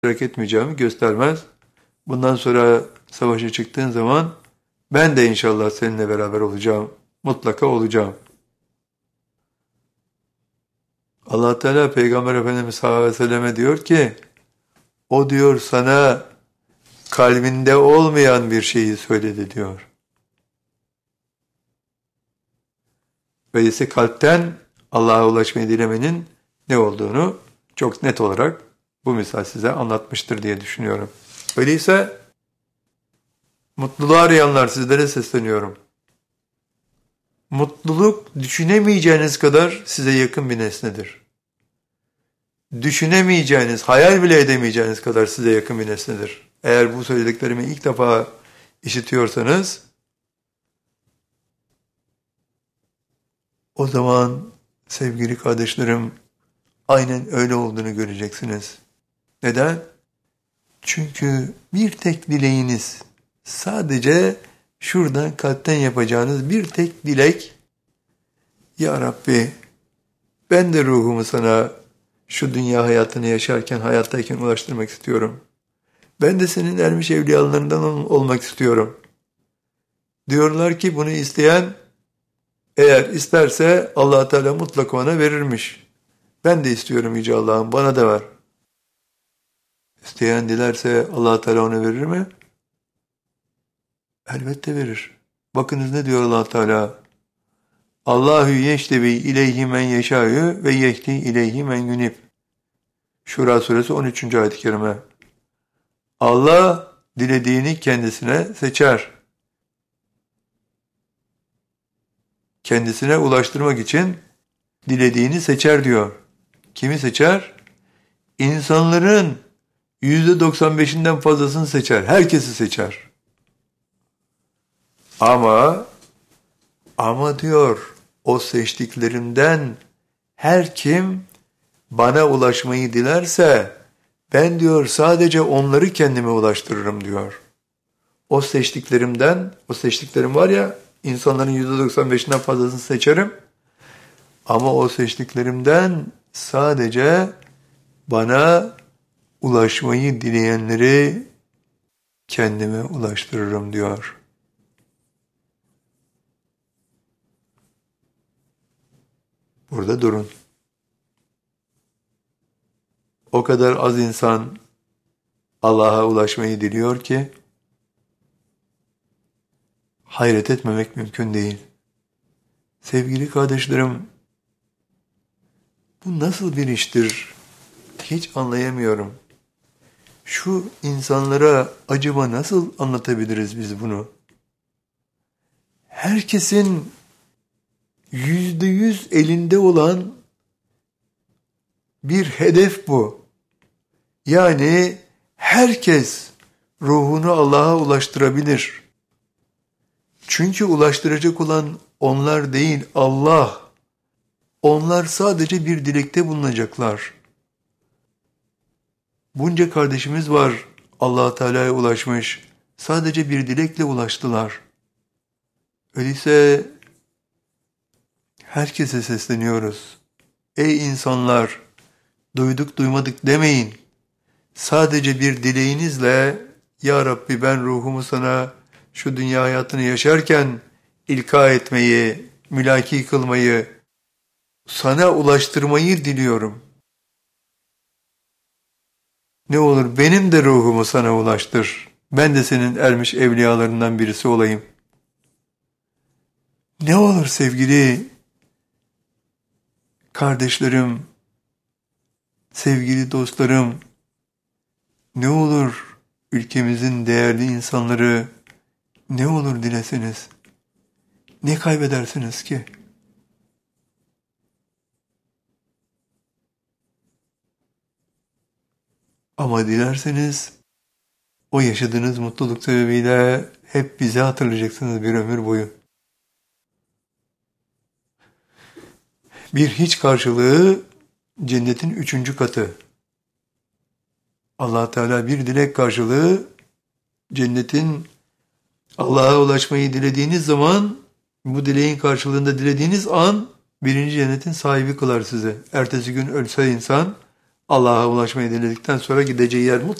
etmeyeceğimi göstermez. Bundan sonra savaşa çıktığın zaman ben de inşallah seninle beraber olacağım. Mutlaka olacağım. Allah Teala Peygamber Efendimiz sallallahu aleyhi ve selleme diyor ki, o diyor sana kalbinde olmayan bir şeyi söyledi diyor. Öyleyse kalpten Allah'a ulaşmayı dilemenin ne olduğunu çok net olarak bu misal size anlatmıştır diye düşünüyorum. Öyleyse mutluluğu arayanlar, sizlere sesleniyorum. Mutluluk düşünemeyeceğiniz kadar size yakın bir nesnedir. Düşünemeyeceğiniz, hayal bile edemeyeceğiniz kadar size yakın bir nesnedir. Eğer bu söylediklerimi ilk defa işitiyorsanız, o zaman sevgili kardeşlerim, aynen öyle olduğunu göreceksiniz. Neden? Çünkü bir tek dileğiniz, sadece şuradan kalpten yapacağınız bir tek dilek, Ya Rabbi, ben de ruhumu sana şu dünya hayatını yaşarken, hayattayken ulaştırmak istiyorum. Ben de senin ermiş evliyalarından olmak istiyorum. Diyorlar ki bunu isteyen, eğer isterse Allah Teala mutlaka ona verirmiş. Ben de istiyorum Yüce Allah'ım, bana da ver. İsteyen dilerse Allah Teala ona verir mi? Elbette verir. Bakınız ne diyor Allah Teala? Allahu yeştebi ileyhi men yeşâ'yu ve yehdi ileyhi men yunib. Şura suresi 13. ayet-i kerime. Allah dilediğini kendisine seçer. Kendisine ulaştırmak için dilediğini seçer diyor. Kimi seçer? İnsanların %95'inden fazlasını seçer. Herkesi seçer. Ama diyor, o seçtiklerimden her kim bana ulaşmayı dilerse ben diyor sadece onları kendime ulaştırırım diyor. O seçtiklerim var ya, insanların %95'inden fazlasını seçerim. Ama o seçtiklerimden sadece bana ulaşmayı dileyenleri kendime ulaştırırım diyor. Burada durun. O kadar az insan Allah'a ulaşmayı diliyor ki hayret etmemek mümkün değil. Sevgili kardeşlerim, bu nasıl bir iştir? Hiç anlayamıyorum. Şu insanlara acaba nasıl anlatabiliriz biz bunu? Herkesin %100 elinde olan bir hedef bu. Yani herkes ruhunu Allah'a ulaştırabilir. Çünkü ulaştıracak olan onlar değil, Allah. Onlar sadece bir dilekte bulunacaklar. Bunca kardeşimiz var Allah Teala'ya ulaşmış. Sadece bir dilekle ulaştılar. Öyleyse herkese sesleniyoruz. Ey insanlar, duyduk duymadık demeyin. Sadece bir dileğinizle, Ya Rabbi ben ruhumu sana şu dünya hayatını yaşarken ilka etmeyi, mülaki kılmayı, sana ulaştırmayı diliyorum. Ne olur benim de ruhumu sana ulaştır. Ben de senin ermiş evliyalarından birisi olayım. Ne olur sevgili kardeşlerim, sevgili dostlarım, ne olur ülkemizin değerli insanları, ne olur dileseniz, ne kaybedersiniz ki? Ama dilerseniz, o yaşadığınız mutluluk sebebiyle hep bizi hatırlayacaksınız bir ömür boyu. Bir hiç karşılığı cennetin 3. katı. Allah Teala bir dilek karşılığı cennetin, Allah'a ulaşmayı dilediğiniz zaman, bu dileğin karşılığında dilediğiniz an 1. cennetin sahibi kılar sizi. Ertesi gün ölse insan, Allah'a ulaşmayı diledikten sonra gideceği yer